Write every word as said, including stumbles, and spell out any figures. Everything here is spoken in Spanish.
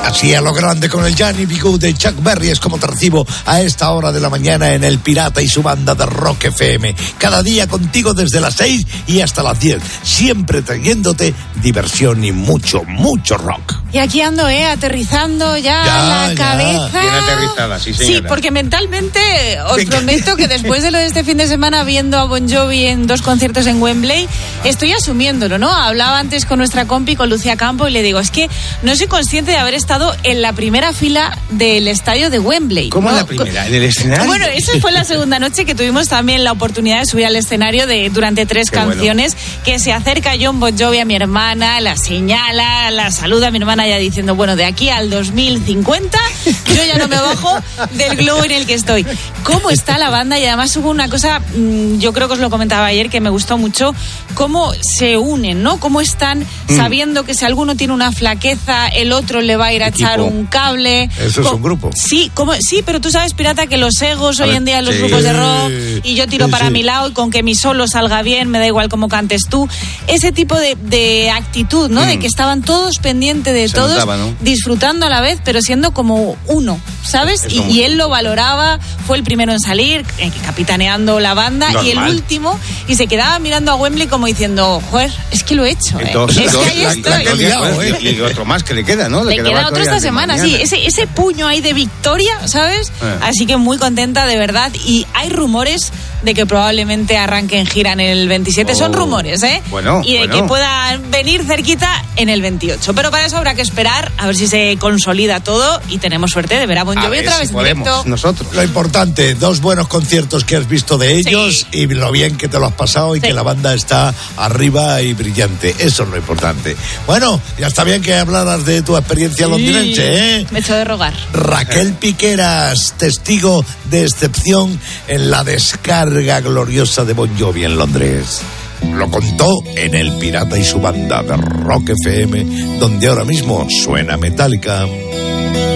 Así a lo grande con el Johnny B. Good de Chuck Berry es como te recibo a esta hora de la mañana en El Pirata y su banda de Rock F M. Cada día contigo desde las seis y hasta las diez. Siempre trayéndote diversión y mucho, mucho rock. Y aquí ando, ¿eh? Aterrizando ya, ya la ya. cabeza. Bien aterrizada, sí, señora. Sí, porque mentalmente os prometo que después de lo de este fin de semana viendo a Bon Jovi en dos conciertos en Wembley, estoy asumiéndolo, ¿no? Hablaba antes con nuestra compi, con Lucía Campo, y le digo, es que no soy consciente de haber estado en la primera fila del estadio de Wembley. ¿Cómo ¿no? la primera? ¿En el escenario? Bueno, esa fue la segunda noche que tuvimos también la oportunidad de subir al escenario de durante tres Qué canciones, bueno. Que se acerca John Bon Jovi a mi hermana, la señala, la saluda a mi hermana ya diciendo, bueno, de aquí al dos mil cincuenta yo ya no me bajo del globo en el que estoy. ¿Cómo está la banda? Y además hubo una cosa, yo creo que os lo comentaba ayer, que me gustó mucho, cómo se unen, ¿no? Cómo están mm. sabiendo que si alguno tiene una flaqueza, el otro le va a ir a Equipo. echar un cable. Eso es un grupo. Sí, como, sí, pero tú sabes, Pirata, que los egos a hoy ver, en día en los sí. grupos de rock, y yo tiro sí, para sí. mi lado, y con que mi solo salga bien, me da igual cómo cantes tú. Ese tipo de, de actitud, ¿no? Mm. De que estaban todos pendientes de se todos, notaba, ¿no? disfrutando a la vez, pero siendo como uno, ¿sabes? Y, y él lo valoraba, fue el primero en salir, eh, capitaneando la banda, Normal. Y el último, y se quedaba mirando a Wembley como diciendo, joder, es que lo he hecho, ¿eh? Entonces, es dos, que ahí la, estoy. La, liado, ¿eh? y, y otro más que le queda, ¿no? Le, le queda otro esta semana, mañana. sí, ese, ese puño ahí de victoria, ¿sabes? Eh. Así que muy contenta, de verdad, y hay rumores de que probablemente arranquen gira en el veintisiete, oh. Son rumores, ¿eh? Bueno, y de bueno. que puedan venir cerquita en el veintiocho, pero para eso habrá que esperar a ver si se consolida todo y tenemos suerte de ver a Bon Jovi otra vez si en directo. Nosotros. Lo importante, dos buenos conciertos que has visto de ellos, sí. Y lo bien que te lo has pasado y sí. Que la banda está arriba y brillante. Eso es lo importante. Bueno, ya está bien que hablaras de tu experiencia sí. londinense, ¿eh? Me he hecho de rogar. Raquel Piqueras, testigo de excepción en la descarga gloriosa de Bon Jovi en Londres. Lo contó en El Pirata y su banda de Rock F M, donde ahora mismo suena Metallica.